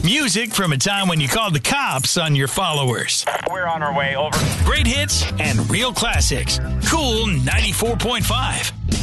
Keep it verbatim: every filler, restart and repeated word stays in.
Music from a time when you called the cops on your followers. We're on our way, over. Great hits and real classics. Cool ninety-four point five.